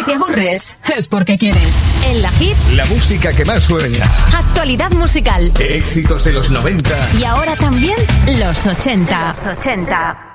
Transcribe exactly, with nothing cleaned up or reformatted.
te aburres, es porque quieres. En la Hit, la música que más suena. Actualidad musical. Éxitos de los noventa. Y ahora también los ochenta. Los ochenta.